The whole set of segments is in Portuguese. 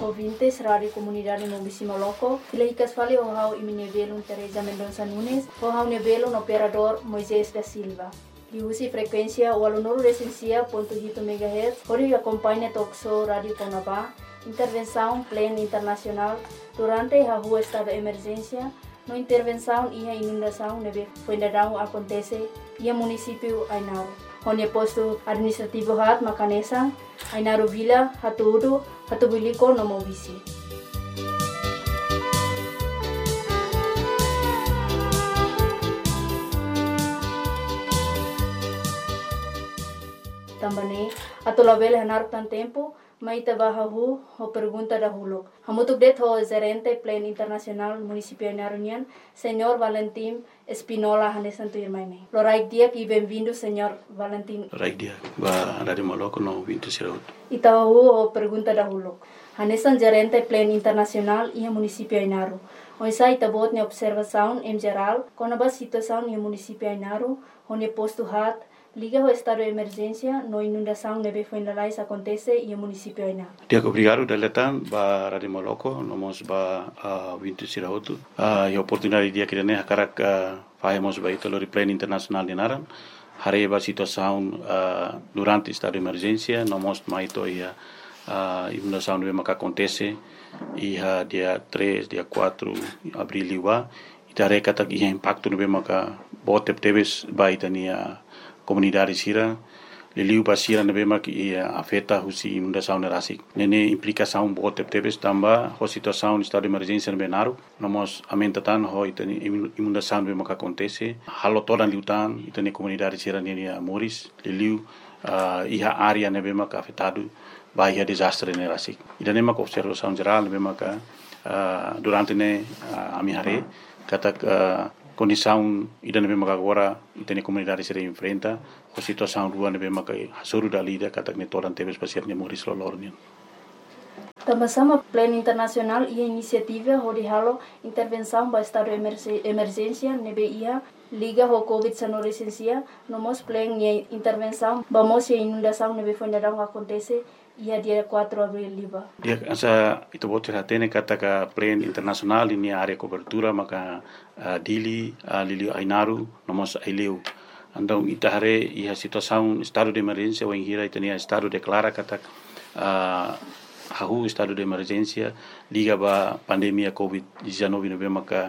ouvintes, Rádio Comunidade Mobisi Moloco. Filahicas fali o hau iminevelo Teresa Mendonça Nunes, o hau nevelo no operador Moisés da Silva. Diusi frequência o aluno recensia .8 MHz, ori acompanha Toxo Rádio Conabá, intervenção plena internacional durante a rua estado de emergência, no intervenção e a inundação neve fuendarão acontece e a município Ainaro. Onde posto administrativo hat Macanesa, Ainaro Vila, Hatuudo, Hatubiliko no Mobisi. Também atolabel hanar tan tempo, maita bahahu ho pergunta dahulu. Hamutuk det ho gerente plan internacional municipio Ainarunian, Senhor Valentim Espinola Hanesanto Irmaime. Loraik dia e bem-vindo, Senhor Valentim. Loraik dia, ba Rádio Moloco no 20 Itahu ho pergunta dahulu. Hanesan gerente plan internacional e municipio Ainaru. Oisa itabot ne observação em geral, com a situação no municipio Ainaru, onde posto hat liga o estado de emergência, no inundação neve fuendalais acontece e o município Aina. Dia obrigado deletan ba Rádio Moloco, nomos ba 20 sirahotu. E oportunidade dia que ne hakarak fazemos ba ito lori plan internacional de Naran. Hare ba situação durante estado de emergência, nomos maito e inundação neve maka acontece e dia 3, dia 4 abril liwa. Itare kata ia impacto neve maka bote teves ba itania comunidade sira liliu basira nebe mak ia afeta husi inundação nerasik nene implicação bote tebes tamba ho situação estado de emergência nebe naru nomos amentatan ho itani inundação nebe mak acontece halo todan liutan itani comunidade sira nene moris liliu ia área nebe mak afetado bahia desastre nerasik idane mak observação geral nebe mak durante ne amihare katak condição ida nebe maka agora itene comunidade se enfrenta a situação rua nebe maka hasuru dalida katak ne toran tebes pasir ne moris lolornian. Também plano internacional e iniciativa de halo intervenção para estado de emergência nebe ia liga ho COVID-19 licencia nomos plano e intervenção vamos e inundação nebe fuendarão acontece ia dia 4 abril liba. Dia asa itu bocor hatene kata plan internasional ini area cobertura maka dili lili Ainaru nomos aileu. Andau itahare ia situação estado de emergência ou hira itania estado declara kata hahu estado de emergência liga ba pandemia COVID-19 nebe maka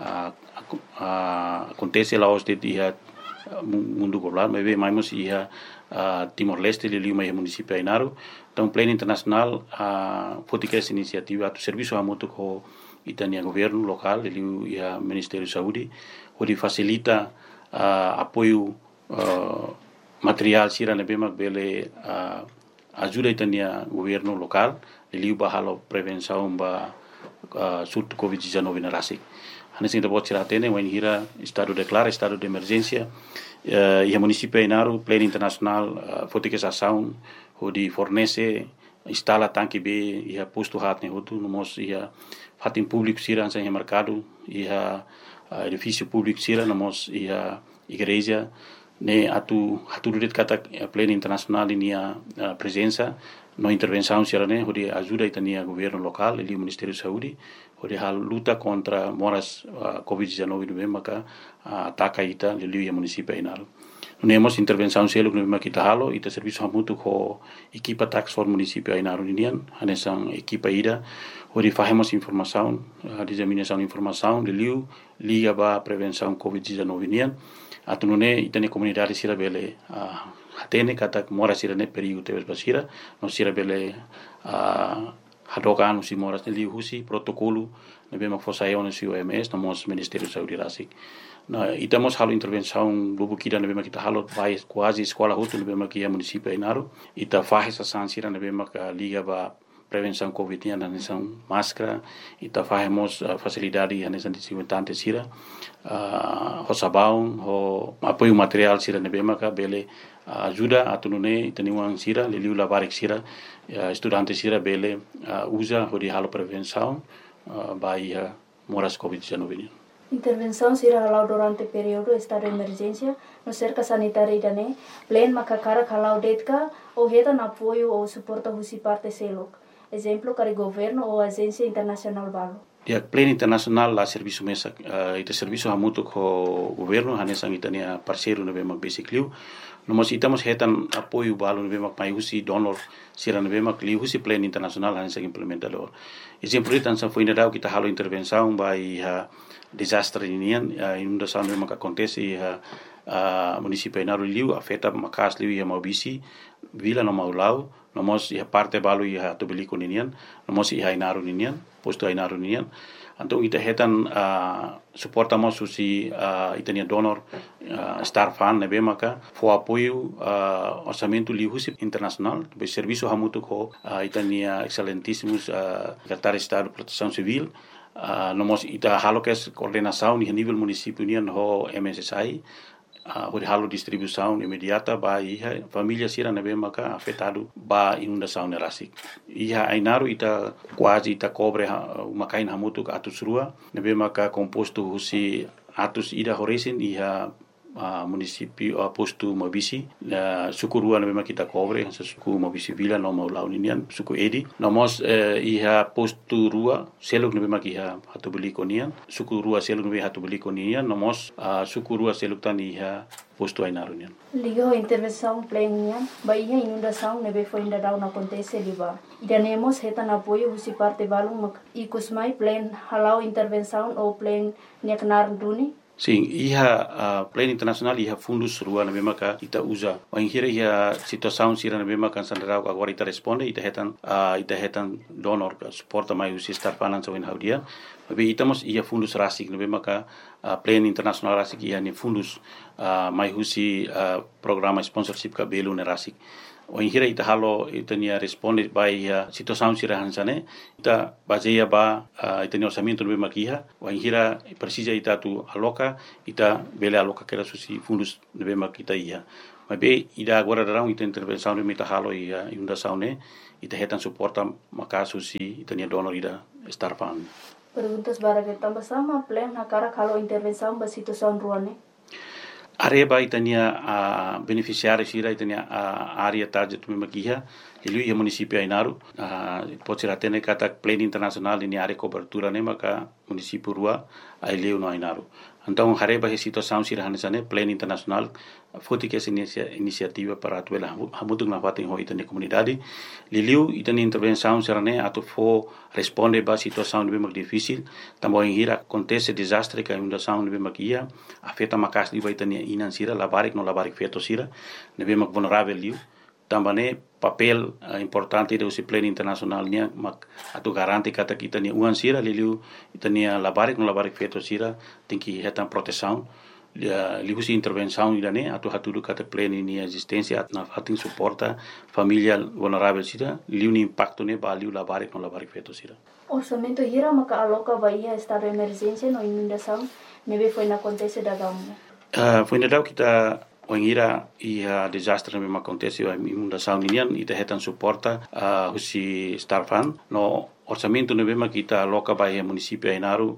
acontece lá os dia mundo global mebe maimos ia Timor-Leste liliu mai município Ainaru. Então plano internacional fotica essa iniciativa a serviço a moto com itania governo local liliu ia Ministério de Saúde onde facilita apoio material sira nebe mak bele ajuda itania governo local liliu bahalo prevenção ba surto COVID-19 na rasik. Hanes kita buat ciratene wen hira estado declara estado de emergência e a município Ainaru plano internacional fotica essa ação onde fornece instala tanque B e a posto hat ne hotu nomos ia fatin público sira ansa em mercado e a edifício público sira nomos ia igreja ne atu duret kata plano internacional ini a presença no intervenção sira ne onde ajuda itania governo local e o Ministério de Saúde onde a luta contra moras COVID-19 no maka ataca ita liliu e município Ainaru. Nemos intervenção selo no kita halo ita serviço hamutu ko equipa tax for município Ainaru indian hanesan equipa ida onde fazemos informação disseminação de informação liliu liga ba prevenção COVID-19 indian atunune itane comunidade sira bele hatene kata mora sira ne perigo tebes basira no sira bele hadokan usi moras ne liu husi protocolo nebe mak fosayon usi OMS nomos Ministério de Saúde rasik. Na itamos halo intervenção bubu kida nebe mak kita halo vai quase escola hutu nebe mak ia município Ainaru ita faz essa sansira nebe mak liga ba prevenção COVID na nação máscara ita fazemos facilidade na nação desenvolvente sira ho sabão ho apoio material sira nebe mak bele ajuda atunune itaniwang sira liliu labarik sira estudante sira bele usa ho di halo prevenção bahia moras COVID-19. Intervenção será halau durante período estado de emergência no cerca sanitária idane plan makakara halau detka ou heta na apoio ou suporta husi parte selok exemplo para governo ou agência internacional balo. Dia pleno internasional la serviço mesa ita serviço hamutu ko governo hanesang itania parceiro na bemak basically nomos itamos hetan apoio balo na bemak maihusi donor sira na bemak lihusi pleno internasional hanesang implementador exemplo itan sa foi nadau kita halo intervenção by desastre inian inundação na bemak acontece município Inaru liu afeta makas liu ia maubisi vila no maulau nomos ia parte balo ia tobeliko ninian nomos ia Inaru ninian posto Inaru ninian então ita hetan suportamos susi itania donor star fan nebe maka fo apoio orçamento lihusi internacional be serviço hamutu ko itania excelentíssimos secretário de estado de proteção civil nomos ita halokes coordenação ni nível município nian ho MSSI por halo distribuição imediata ba iha família sira nebe maka afetado ba inundação nerasik iha Inaru ita quase ita cobre makain hamutu ka atus rua nebe maka composto husi atus ida horesin iha município posto Mabisi suku rua nebe maka kita cobre suku Mabisi vila no mau ninian suku edi nomos iha posto rua seluk nebe maka iha hatubeliko nian suku rua seluk nebe hatubeliko nian nomos suku rua seluk tan iha posto Inaru nian ligo intervenção plena ba iha inundação nebe foi ainda não acontece liba idanemos hetan apoio husi parte balung mak ikusmai plan halau intervenção ou plan neknar duni. Sim, iha pleno internacional iha fundus rua na memaka ita usa. Wanghira iha situação sira na memaka sandrau agora ita responde ita hetan donor suporta mai usi star finance wen haudia. Tapi itamos iha fundus rasik na memaka pleno internacional rasik iha ni fundus mai usi programa sponsorship ka belu na rasik. Wanghira ita halo ita nia responde by situação sira hansane ita baseia ba ita ni orçamento no makiha wanghira precisa ita tu aloca ita bele aloca que era susi fundos no makita ia mas be ida agora darão ita intervenção no mita halo ia inundação ne ita hetan suporta maka susi ita ni donor ida star fund. Perguntas bara que tambah sama plan na cara kalau intervenção ba situação ruane. Areba itania beneficiário sira itania área target memakiha ele ia município Inaru pode ser até kata pleno internacional ini área cobertura ne maka município rua ele no Inaru então areba a situação sira hanesane pleno internacional foi que essa iniciativa para atuela hamutuk na fatin ho itania comunidade liliu itania intervenção sira ne atu fo responde ba situação de bem difícil também hira acontece desastre que inundação de bem makia afeta makas di itania inan sira labarik no labarik feto sira ne bem vulnerável liu também papel importante do pleno internacional nia mak atu garanti kata kita ni uan sira liliu itania labarik no labarik feto sira tem que hetan proteção lihusi intervenção idane atu hatudu kata pleno ni existência na fatin suporta família vulnerável sira liu ni impacto ne baliu labarik no labarik feto sira orçamento hira maka aloca bahia estado de emergência no inundação nebe foi na acontece da gamu foi na dau kita Wangira iha desastre memang acontece a inundação ninian ita hetan suporta husi starfan no orçamento ne bema kita loka bahia município Inaru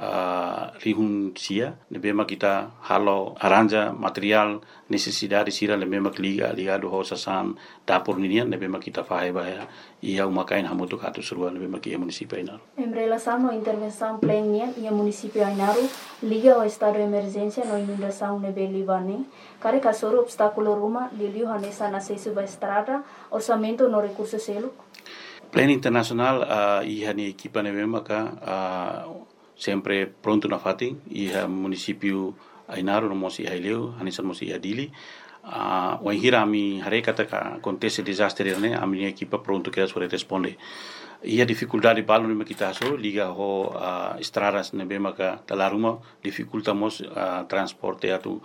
rihun sia ne bema kita halo aranja material necessidade sira ne bema ligado hosasan dapur ninian ne bema kita fahe bahia ia umakain hamutu katu surua ne bema kia município Inaru em relação à intervenção plena ia município Inaru liga ao estado de emergência no inundação ne belibane care kasoro obstáculo ruma liliu hanesa na acesso ba estrada orçamento no recurso selo pleno internacional iha ni equipa ne bema ka sempre pronto na fatin iha município Inaru no mosi haileu hanisan mosi adili wanghira ami harekata ka acontece desastre ne ami equipa pronto que sobre responde ia dificuldade balo ne kita so liga ho estradas ne bema ka talaruma dificultamos transporte atu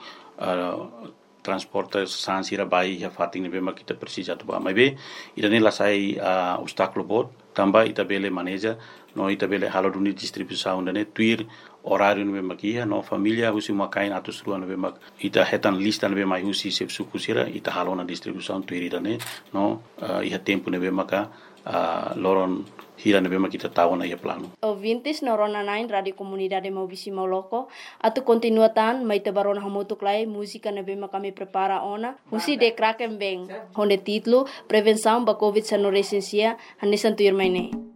transporte sansira bai ya fatin ne bema kita precisa tu ba mai ida ne la sai obstáculo bot tamba ita bele maneja no ita bele halo duni distribuição ne tuir horário no bema kia no família husi makain atus rua no bema ita hetan lista no bema husi sep suku sira ita halo na distribuição tuir ida ne no iha tempo ne bema ka loron hira na bema kita tahu na ia plano. Ouvintes na Rona 9 Radio Comunidade Maubisi Mauloko, atu continuatan mai te barona hamutuk lai música na bema kami prepara ona, musi de kraken beng, honde titlo prevenção ba COVID-19 hanesan tuir mai ne.